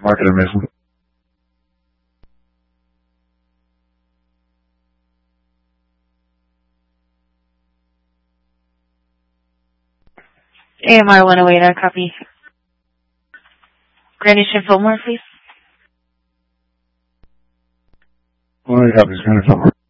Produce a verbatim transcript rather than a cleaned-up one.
Market and Mason. A M R one oh eight, I copy. Greenwich and Fillmore, please. one oh eight copies, Greenwich and Fillmore.